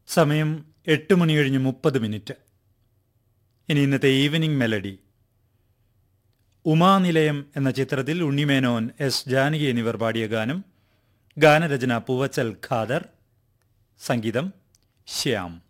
സമയം 8:30. ഇനി ഇന്നത്തെ ഈവനിംഗ് മെലഡി. ഉമാനിലയം എന്ന ചിത്രത്തിൽ ഉണ്ണിമേനോൻ, എസ് ജാനകി എന്നിവർ പാടിയ ഗാനം. ഗാനരചന പൂവച്ചൽ ഖാദർ, സംഗീതം ശ്യാം.